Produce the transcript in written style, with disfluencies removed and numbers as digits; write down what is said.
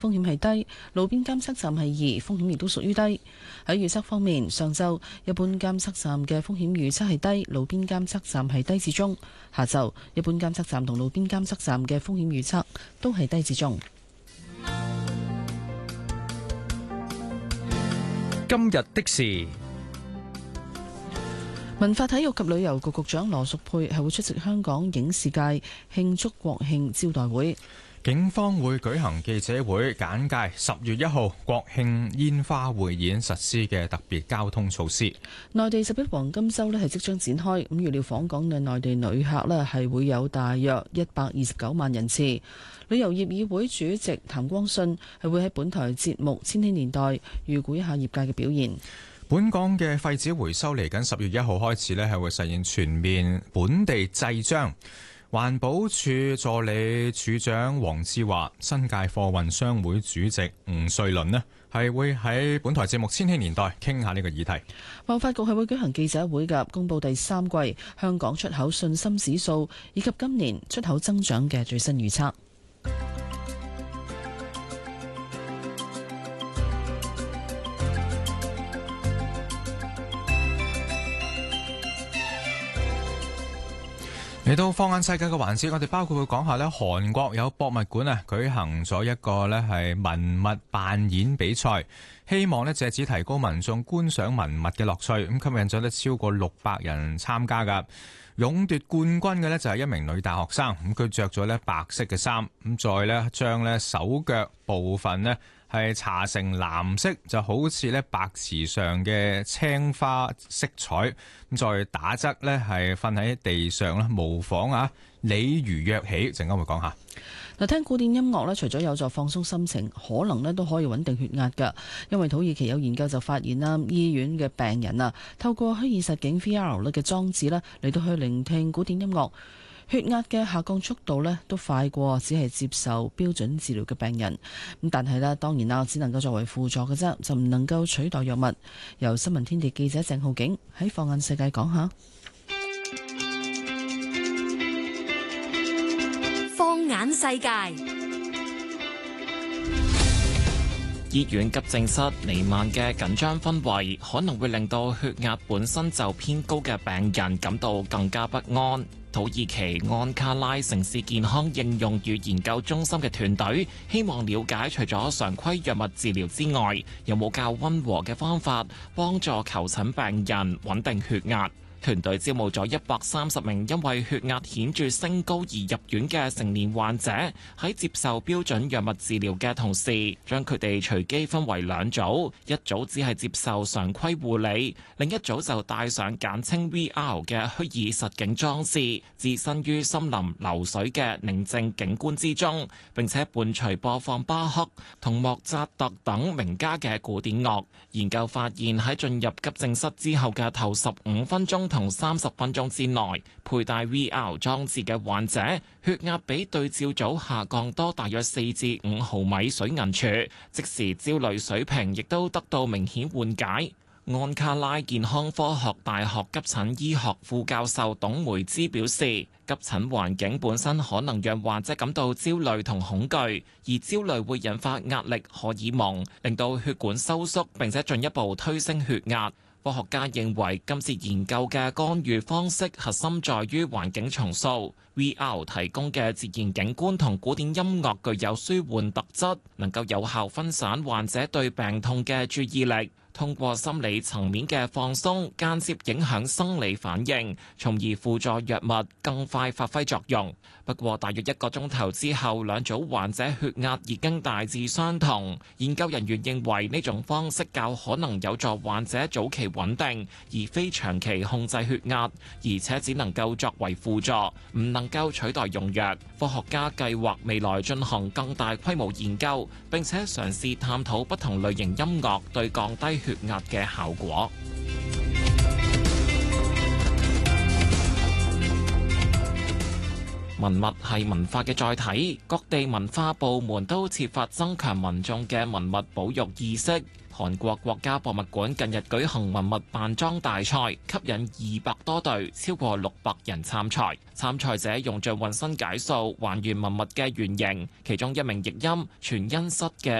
風險係低，路邊監測站係2，風險亦都屬於低。喺預測方面，上晝一般監測站嘅風險預測係低，路邊監測站係低至中。下晝一般監測站同路邊監測站嘅風險預測都係低至中。 今日的事， 文化體育及旅遊局局長羅淑佩係會出席香港影視界慶祝國慶招待會。 警方會舉行記者會簡介10月1號國慶煙花匯演實施嘅特別交通措施。 內地11黃金週係即將展開，咁預料訪港嘅內地旅客係會有大約129萬人次。旅遊業議會主席譚光信係會喺本台節目《千禧年代》預估一下業界嘅表現。 本港嘅廢紙回收嚟緊10月1號開始係會實現全面本地製漿。環保署助理署長黃志華、新界貨運商會主席吳瑞麟係會喺本台節目《千禧年代》傾下呢個議題。 貿發局係會舉行記者會嘅，公佈第3季香港出口信心指數以及今年出口增長嘅最新預測。 嚟到放眼世界嘅環節，我哋包括會講下韓國有博物館舉行咗一個係文物扮演比賽，希望借此提高民眾觀賞文物嘅樂趣，咁吸引咗超過600人參加噶。勇奪冠軍嘅就係一名女大學生，咁佢着咗白色嘅衫，咁再將手腳部分係搽成藍色，就好似白池上嘅青花色彩，咁再打側係瞓喺地上模仿鯉魚躍起。陣間會講下。 嗱，聽古典音樂除咗有助放鬆心情，可能都可以穩定血壓㗎。因為土耳其有研究就發現啦，醫院嘅病人透過虛擬實境 VR 嘅裝置嚟到去聆聽古典音樂，血壓嘅下降速度都快過只係接受標準治療嘅病人。咁但係當然只能夠作為輔助嘅啫，就唔能夠取代藥物。由新聞天地記者鄭浩景喺放眼世界講下。 放眼世界，醫院急症室彌漫嘅緊張氛圍，可能會令到血壓本身就偏高嘅病人感到更加不安。土耳其安卡拉城市健康應用與研究中心嘅團隊希望了解，除咗常規藥物治療之外，有冇較溫和嘅方法幫助求診病人穩定血壓。團隊招募咗130名因為血壓顯著升高而入院嘅成年患者，喺接受標準藥物治療嘅同時，將佢哋隨機分為2組，一組只係接受常規護理，另一組就戴上簡稱 VR 嘅虛擬實境裝置，置身於森林流水嘅寧靜景觀之中，並且伴隨播放巴赫同莫扎特等名家嘅古典樂。研究發現喺進入急症室之後嘅頭15分鐘同30分鐘之內，佩戴 VR 裝置嘅患者血壓比對照組下降多大約4至5毫米水銀柱，即時焦慮水平亦都得到明顯緩解。安卡拉健康科學大學急診醫學副教授董梅芝表示，急診環境本身可能讓患者感到焦慮同恐懼，而焦慮會引發壓力荷爾蒙，令到血管收縮，並且進一步推升血壓。科學家認為今次研究嘅干預方式核心在於環境重塑。VR 提供嘅自然景觀同古典音樂具有舒緩特質，能夠有效分散患者對病痛嘅注意力，通過心理層面嘅放鬆，間接影響生理反應，從而輔助藥物更快發揮作用。不過，大約1個鐘頭之後，2組患者血壓已經大致相同。研究人員認為呢種方式較可能有助患者早期穩定，而非長期控制血壓，而且只能夠作為輔助，唔能夠取代用藥。科學家計劃未來進行更大規模研究，並且嘗試探討不同類型音樂對降低血壓嘅效果。 文物係文化嘅載體，各地文化部門都設法增強民眾嘅文物保育意識。韓國國家博物館近日舉行文物扮裝大賽，吸引200多隊，超過600人參賽。參賽者用盡渾身解數還原文物嘅原型，其中一名譯音全因室嘅